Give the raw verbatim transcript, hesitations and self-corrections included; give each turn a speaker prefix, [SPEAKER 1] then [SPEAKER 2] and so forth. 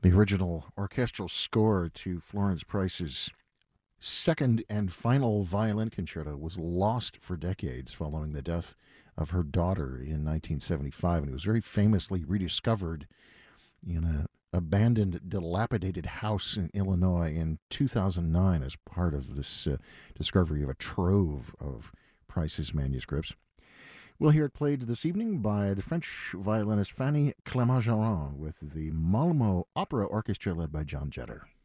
[SPEAKER 1] The original orchestral score to Florence Price's second and final violin concerto was lost for decades following the death of her daughter in nineteen seventy-five, and it was very famously rediscovered in an abandoned, dilapidated house in Illinois in two thousand nine as part of this uh, discovery of a trove of Price's manuscripts. We'll hear it played this evening by the French violinist Fanny Clément-Jarron with the Malmo Opera Orchestra led by John Jetter.